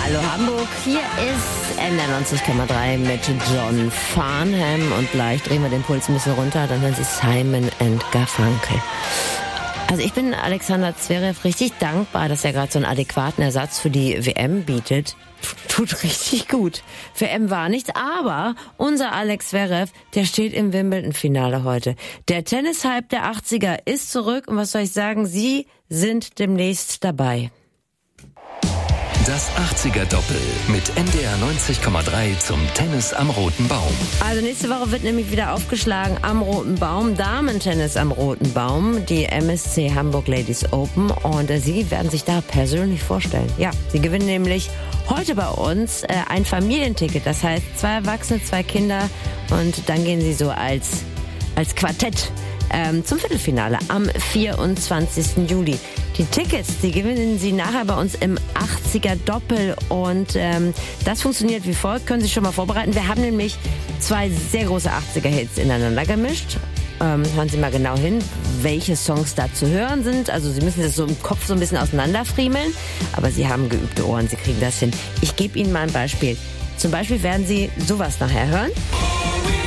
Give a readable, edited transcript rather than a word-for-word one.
Hallo Hamburg, hier ist NDR 90,3 mit John Farnham und gleich drehen wir den Puls ein bisschen runter, dann hören Sie Simon & Garfunkel. Also ich bin Alexander Zverev richtig dankbar, dass er gerade so einen adäquaten Ersatz für die WM bietet. Tut richtig gut. WM war nichts, aber unser Alex Zverev, der steht im Wimbledon-Finale heute. Der Tennis-Hype der 80er ist zurück und was soll ich sagen, Sie sind demnächst dabei. Das 80er-Doppel mit NDR 90,3 zum Tennis am Roten Baum. Also nächste Woche wird nämlich wieder aufgeschlagen am Roten Baum, Damen-Tennis am Roten Baum, die MSC Hamburg Ladies Open und Sie werden sich da persönlich vorstellen. Ja, Sie gewinnen nämlich heute bei uns ein Familienticket, das heißt 2 Erwachsene, 2 Kinder und dann gehen Sie so als Quartett zum Viertelfinale am 24. Juli. Die Tickets, die gewinnen Sie nachher bei uns im 80er Doppel und das funktioniert wie folgt, können Sie schon mal vorbereiten. Wir haben nämlich 2 sehr große 80er Hits ineinander gemischt. Hören Sie mal genau hin, welche Songs da zu hören sind. Also Sie müssen das so im Kopf so ein bisschen auseinanderfriemeln, aber Sie haben geübte Ohren, Sie kriegen das hin. Ich gebe Ihnen mal ein Beispiel. Zum Beispiel werden Sie sowas nachher hören.